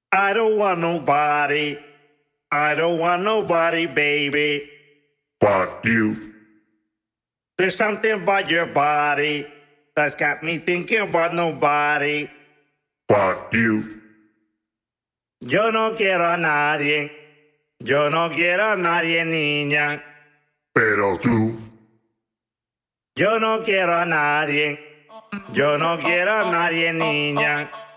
I don't want nobody. I don't want nobody, baby. Fuck you. There's something about your body that's got me thinking about nobody. Fuck you. Yo no quiero a nadie. Yo no quiero a nadie, niña. Pero tú. Yo no quiero a nadie. Yo no quiero a nadie, niña.